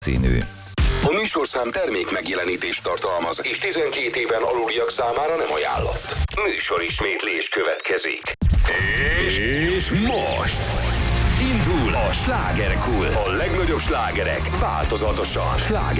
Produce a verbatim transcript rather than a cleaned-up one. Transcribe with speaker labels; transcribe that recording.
Speaker 1: színű.
Speaker 2: A műsorszám termék megjelenítést tartalmaz, és tizenkét éven aluliak számára nem ajánlott. Műsorismétlés következik. És most indul a slágerkult. A legnagyobb slágerek változatosan. Sláger